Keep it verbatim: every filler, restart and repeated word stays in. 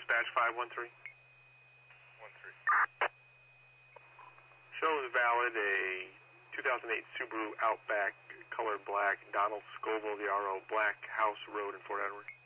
dispatch five one three. one three. Shows valid a two thousand eight Subaru Outback, color black, Donald Scoville, the R O, Black House Road in Fort Edward.